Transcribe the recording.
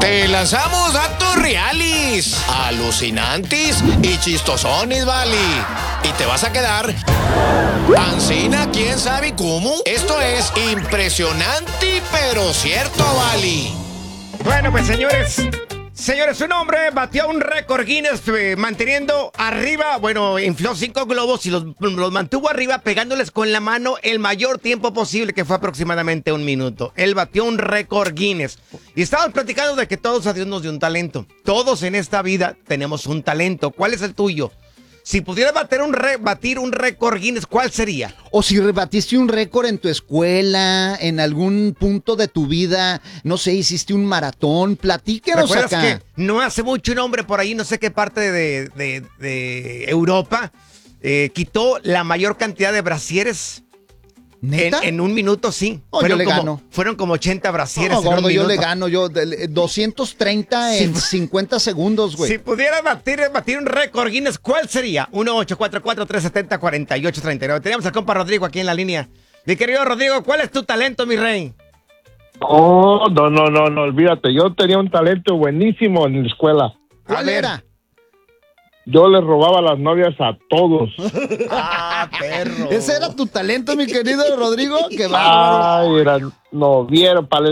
Te lanzamos datos reales, alucinantes y chistosones, vale. Y te vas a quedar ancina, quién sabe cómo. Esto es impresionante, pero cierto, vale. Bueno, pues señores, un hombre batió un récord Guinness manteniendo arriba, infló 5 globos y los mantuvo arriba pegándoles con la mano el mayor tiempo posible, que fue aproximadamente 1 minuto. Él batió un récord Guinness. Y estábamos platicando de que todos a Dios nos dio un talento. Todos en esta vida tenemos un talento. ¿Cuál es el tuyo? Si pudieras batir un récord Guinness, ¿cuál sería? O si rebatiste un récord en tu escuela, en algún punto de tu vida, no sé, hiciste un maratón, platíquenos ¿Recuerdas acá. que no hace mucho un hombre por ahí, no sé qué parte de Europa, quitó la mayor cantidad de brasieres? ¿Neta? En 1 minuto, sí. Yo le gano. Fueron como 80 brasieres. No, en un gordo, yo minuto. le gano. 230 en 50 segundos, güey. Si pudiera batir un récord Guinness, ¿cuál sería? 1-844-370-4839. Teníamos al compa Rodrigo aquí en la línea. Mi querido Rodrigo, ¿cuál es tu talento, mi rey? Oh, no, olvídate. Yo tenía un talento buenísimo en la escuela. ¿Cuál era? Yo les robaba las novias a todos. Ah, perro. ¿Ese era tu talento, mi querido Rodrigo? ¡Qué bárbaro! Ay, eran noviero, para